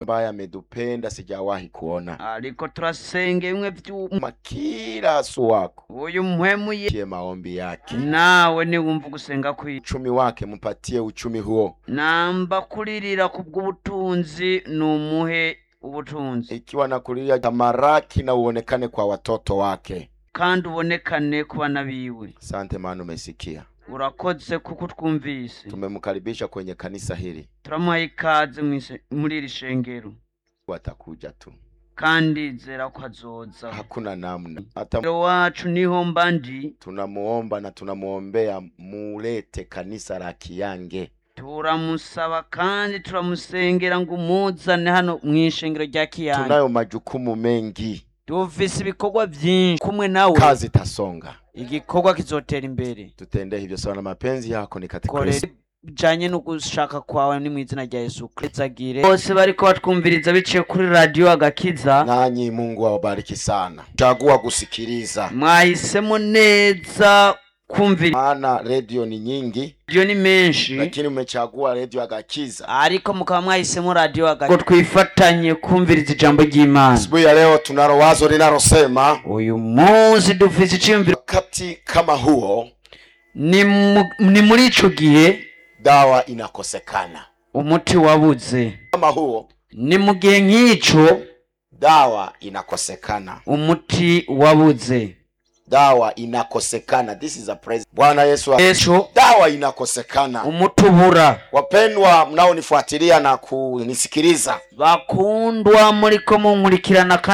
ambaye amedupenda sijawahi kuona. Ariko turasenge bimwe by'uma Kila asu wako uyu mpwemu kie maombi yake. nawe ni wumva gusenga kwi Uchumi wake mpatie uchumi huo. namba kuririra kubw'ubutunzi numuhe ubutunzi. Ikiwa nakulilia tamaraki na uonekane kwa watoto wake. Kandi ubonekane ku bana biwe. Asante maana umesikia. Urakoze kuko twumvise. Tumemkaribisha kwenye kanisa hili. Turamuha ikaze muri iri shengero. Watakuja tu. Kandi zera ko azoza. Hakuna namna. Hata wacu niho mbandi tunamuomba na tunamuombea mulete kanisa la Kiyange. Turamusaba kandi turamusengera ngo umuzane hano mwishengero rya Kiyange. Tunayo majukumu mengi. Dufise ibikorwa byinshi kumwe nawe. Kazi tasonga. Igikorwa kizotera imbere. Tutende hivyo sawa na mapenzi yako ni katika Kristo. Janye no gushaka kwawe ni mwizina rya Yesu Kristo agire. Bose bariko batwumviriza biciye kuri radio Agakiza. Nanyi Mungu awabariki sana. Chagua kusikiliza. Mwahisemo neza kumvira. Maana radio ni nyingi. Radio ni menshi. Lakini umechagua radio Agakiza. Ariko mukaba mwahisemo radio Agakiza. Twifatanye kumviriza ijambo ry'Imana. Asubuhi ya leo tunalo wazo linalosema uyu munsi dufise iciyumviro wakati kama huo ni muri ico gihe dawa inakosekana. Umuti wabuze. Kama huo ni mu gihe nk'ico dawa inakosekana. Umuti wabuze. Dawa inakosekana. This is a praise. Bwana Yesu. Dawa inakosekana. Umutubura. Wapendwa mnaonifuatilia na kunisikiliza. Bakundwa muriko munkurikirana.